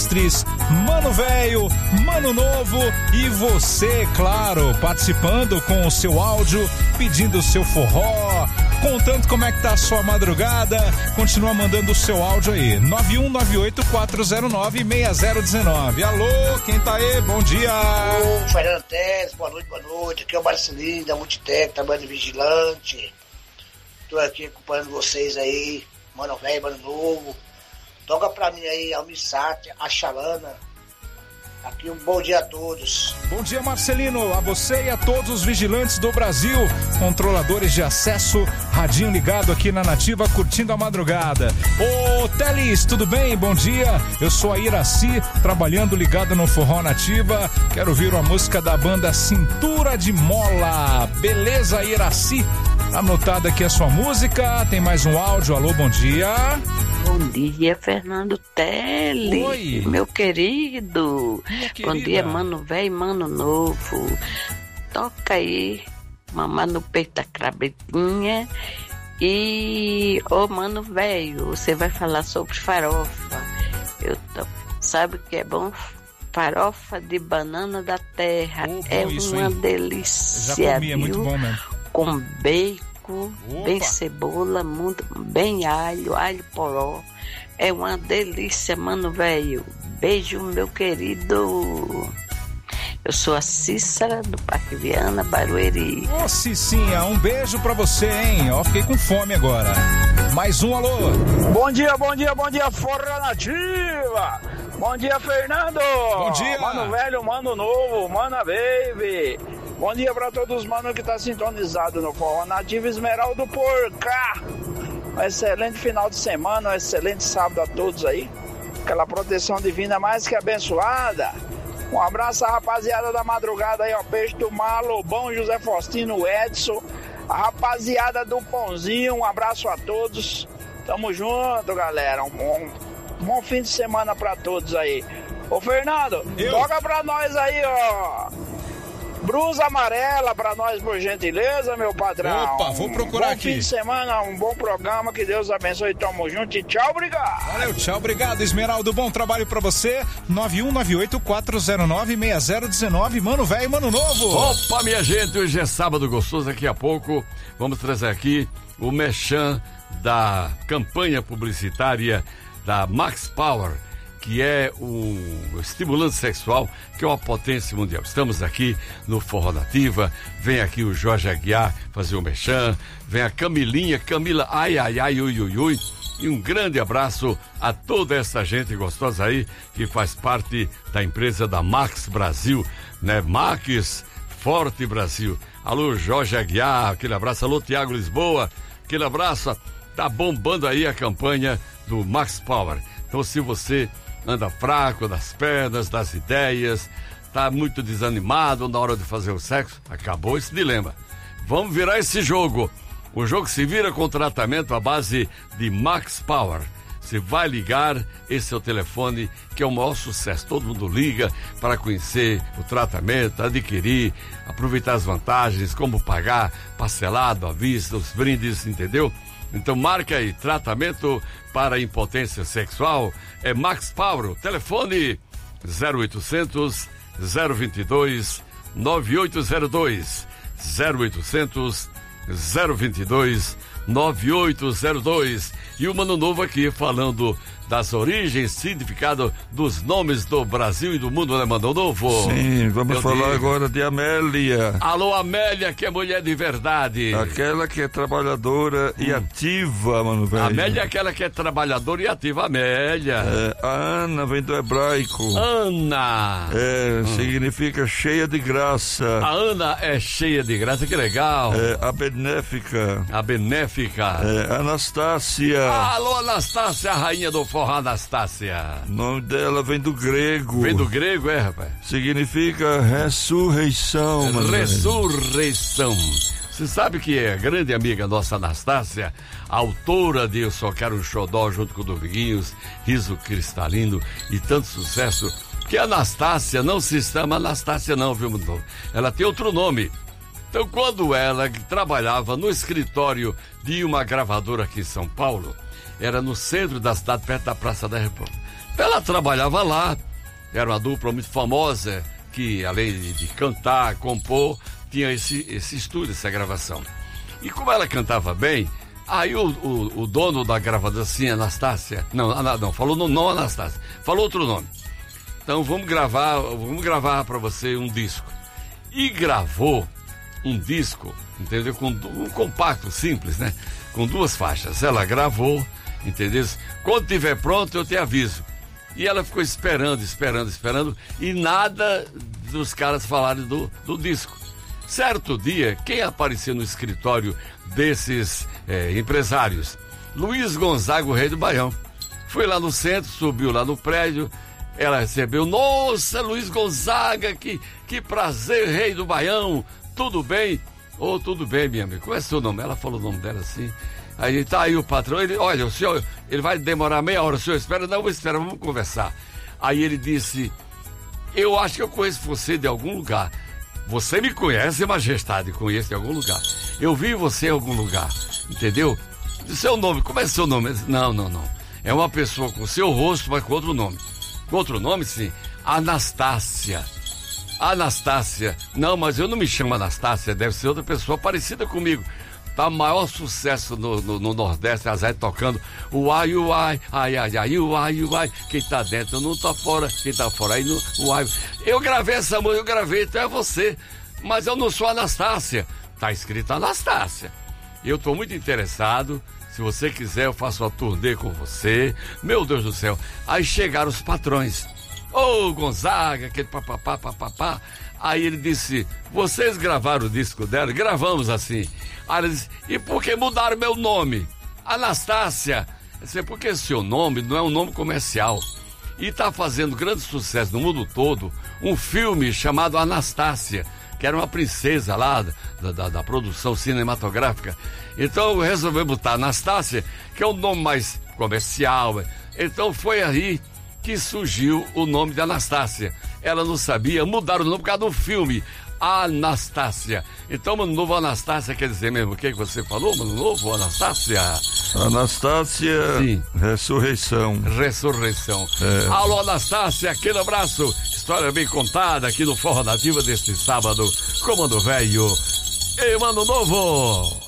Silvestres, Mano Velho, Mano Novo e você, claro, participando com o seu áudio, pedindo o seu forró, contando como é que tá a sua madrugada. Continua mandando o seu áudio aí, 9198-409-6019. Alô, quem tá aí? Bom dia. Ô, Fernando Teles, boa noite. Aqui é o Marcelinho da Multitec, trabalhando de vigilante. Tô aqui acompanhando vocês aí, Mano Velho, Mano Novo. Toca pra mim aí, Almissate, a Xalana. Aqui um bom dia a todos. Bom dia, Marcelino, a você e a todos os vigilantes do Brasil, controladores de acesso, radinho ligado aqui na Nativa, curtindo a madrugada. Ô, Teles, tudo bem? Bom dia, eu sou a Iraci, trabalhando ligado no Forró Nativa, quero ouvir uma música da banda Cintura de Mola. Beleza, Iraci? Anotada aqui a sua música, tem mais um áudio, alô, bom dia. Bom dia, Fernando Teles. Oi. Meu querido. Bom dia, Mano Velho, Mano Novo. Toca aí, mamar no peito da crabetinha. E, Mano Velho, você vai falar sobre farofa. Sabe o que é bom? Farofa de banana da terra. É uma delícia. Já comi, é muito bom mesmo. Com bacon, bem cebola, bem alho poró. É uma delícia, Mano Velho. Beijo, meu querido. Eu sou a Cícera, do Parque Viana, Barueri. Ô, Cicinha, um beijo pra você, hein? Ó, fiquei com fome agora. Mais um, alô. Bom dia, Forra Nativa. Bom dia, Fernando. Bom dia. Mano Velho, Mano Novo, Mana Baby. Bom dia pra todos os manos que tá sintonizado no Forró Nativo Esmeraldo por cá. Um excelente final de semana, um excelente sábado a todos aí. Aquela proteção divina mais que abençoada. Um abraço à rapaziada da madrugada aí, ó. Peixe do Malo, Bom José Faustino, Edson. A rapaziada do Pãozinho, um abraço a todos. Tamo junto, galera. Um bom fim de semana pra todos aí. Ô, Fernando, toca pra nós aí, ó. Brusa amarela pra nós, por gentileza, meu padrão. Opa, vou procurar aqui. Bom fim de semana, um bom programa, que Deus abençoe. Tamo junto e tchau, obrigado. Valeu, tchau, obrigado, Esmeraldo. Bom trabalho pra você. 9198-409-6019. Mano Velho, Mano Novo. Opa, minha gente, hoje é sábado gostoso. Daqui a pouco vamos trazer aqui o merchan da campanha publicitária da Max Power, que é um estimulante sexual, que é uma potência mundial. Estamos aqui no Forró Nativa, vem aqui o Jorge Aguiar fazer o merchan, vem a Camila, ai, ui, ui, ui, e um grande abraço a toda essa gente gostosa aí, que faz parte da empresa da Max Brasil, né? Max Forte Brasil. Alô, Jorge Aguiar, aquele abraço. Alô, Tiago Lisboa, aquele abraço. Tá bombando aí a campanha do Max Power. Então, se você anda fraco das pernas, das ideias, tá muito desanimado na hora de fazer o sexo, acabou esse dilema. Vamos virar esse jogo. O jogo se vira com tratamento à base de Max Power. Você vai ligar, esse é o telefone que é o maior sucesso. Todo mundo liga para conhecer o tratamento, adquirir, aproveitar as vantagens, como pagar, parcelado, à vista, os brindes, entendeu? Então marca aí, tratamento para impotência sexual é Max Power, telefone 0800 022 9802, 0800 022 9802. E o Mano Novo aqui falando das origens, significado dos nomes do Brasil e do mundo, né, Mano Novo? Sim, vamos falar agora de Amélia. Alô, Amélia, que é mulher de verdade. Aquela que é trabalhadora e ativa, mano velho. Amélia é aquela que é trabalhadora e ativa, Amélia. A Ana vem do hebraico. Ana. Significa cheia de graça. A Ana é cheia de graça, que legal. A benéfica. A benéfica. Anastácia. Alô, Anastácia, a rainha do forró, Anastácia. O nome dela vem do grego. Vem do grego, rapaz? Significa ressurreição, mano. Ressurreição. Você sabe que é a grande amiga nossa Anastácia, autora de Eu Só Quero um Xodó junto com o Dominguinhos, Riso Cristalino e tanto sucesso, que a Anastácia não se chama Anastácia não, viu, mano? Ela tem outro nome. Então, quando ela trabalhava no escritório de uma gravadora aqui em São Paulo, era no centro da cidade, perto da Praça da República. Ela trabalhava lá, era uma dupla muito famosa, que além de cantar, compor, tinha esse estúdio, essa gravação. E como ela cantava bem, aí o dono da gravadora, assim, Anastácia, não, falou não Anastácia, falou outro nome. Então vamos gravar para você um disco. E gravou um disco, entendeu? Com um compacto simples, né? Com 2 faixas. Ela gravou, entendeu? Quando tiver pronto eu te aviso. E ela ficou esperando, e nada dos caras falarem do disco. Certo dia, quem apareceu no escritório desses empresários? Luiz Gonzaga, o rei do Baião. Foi lá no centro, subiu lá no prédio, ela recebeu, nossa, Luiz Gonzaga, que prazer, rei do Baião, tudo bem? Tudo bem, minha amiga, qual é seu nome? Ela falou o nome dela assim. Aí tá aí o patrão, olha, o senhor, ele vai demorar meia hora, o senhor espera? Não, vou esperar, vamos conversar. Aí ele disse, eu acho que eu conheço você de algum lugar. Você me conhece, majestade, conheço de algum lugar. Eu vi você em algum lugar, entendeu? Seu nome, como é seu nome? Não. É uma pessoa com seu rosto, mas com outro nome. Com outro nome, sim. Anastácia. Não, mas eu não me chamo Anastácia, deve ser outra pessoa parecida comigo. Tá o maior sucesso no Nordeste, a Zé tocando o ai, quem tá dentro não tá fora, quem tá fora aí o ai. Eu gravei essa música, então é você, mas eu não sou Anastácia. Tá escrito Anastácia. Eu tô muito interessado, se você quiser eu faço uma turnê com você, meu Deus do céu. Aí chegaram os patrões, Gonzaga, aquele papapá. Aí ele disse, vocês gravaram o disco dela? Gravamos assim. Aí ele disse, e por que mudaram meu nome? Anastácia. Eu disse, porque seu nome não é um nome comercial. E está fazendo grande sucesso no mundo todo um filme chamado Anastácia, que era uma princesa lá da produção cinematográfica. Então eu resolvi botar Anastácia, que é um nome mais comercial. Então foi aí que surgiu o nome de Anastácia. Ela não sabia, mudaram o nome por causa do filme Anastácia. Então, Mano Novo, Anastácia quer dizer mesmo o que você falou, Mano Novo, Anastácia? Anastácia, sim. Ressurreição. Alô, Anastácia, aquele abraço. História bem contada aqui no Forró Nativa deste sábado. Comando Velho e Mano Novo.